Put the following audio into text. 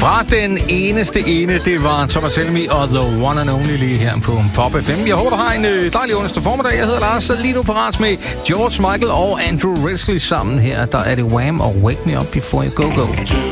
Fra den eneste ene, det var Thomas Helmig og The One and Only lige her på Pop FM. Jeg håber, du har en dejlig onsdag formiddag. Jeg hedder Lars, og lige nu parat med George Michael og Andrew Risley sammen her. Der er det Wham og Wake Me Up Before You Go Go.